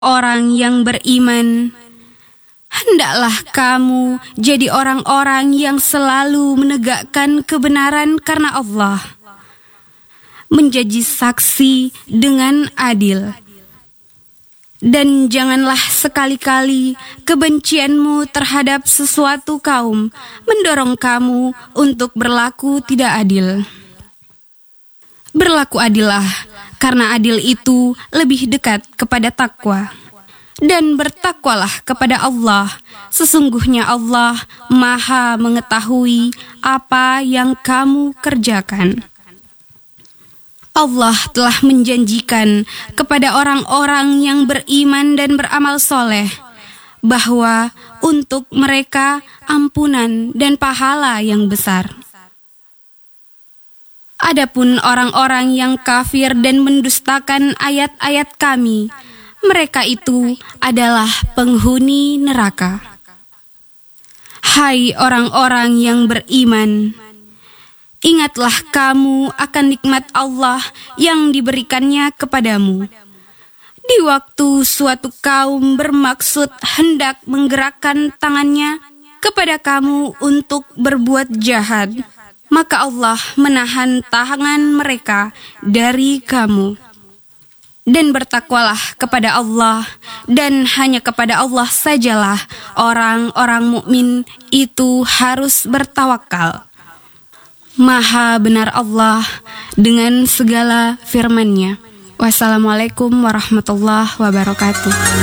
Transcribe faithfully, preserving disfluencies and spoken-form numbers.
orang yang beriman, hendaklah kamu jadi orang-orang yang selalu menegakkan kebenaran karena Allah, menjadi saksi dengan adil. Dan janganlah sekali-kali kebencianmu terhadap sesuatu kaum mendorong kamu untuk berlaku tidak adil. Berlaku adillah, karena adil itu lebih dekat kepada takwa. Dan bertakwalah kepada Allah, sesungguhnya Allah Maha mengetahui apa yang kamu kerjakan. Allah telah menjanjikan kepada orang-orang yang beriman dan beramal soleh bahwa untuk mereka ampunan dan pahala yang besar. Adapun orang-orang yang kafir dan mendustakan ayat-ayat Kami, mereka itu adalah penghuni neraka. Hai orang-orang yang beriman, ingatlah kamu akan nikmat Allah yang diberikannya kepadamu. Di waktu suatu kaum bermaksud hendak menggerakkan tangannya kepada kamu untuk berbuat jahat, maka Allah menahan tangan mereka dari kamu. Dan bertakwalah kepada Allah, dan hanya kepada Allah sajalah orang-orang mukmin itu harus bertawakal. Maha benar Allah dengan segala firman-Nya. Wassalamualaikum warahmatullahi wabarakatuh.